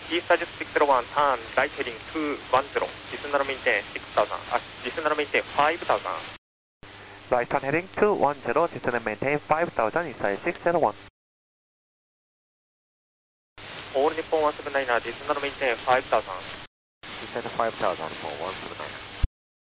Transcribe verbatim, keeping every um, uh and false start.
East Addis six zero one, turn right heading two one zero, descend and maintain six thousand, uh, descend and maintain five thousand. Right turn heading two one zero, descend and maintain five thousand inside six zero one. All Nippon one seven nine, descend and maintain five thousand. Descend five thousand for one seven nine.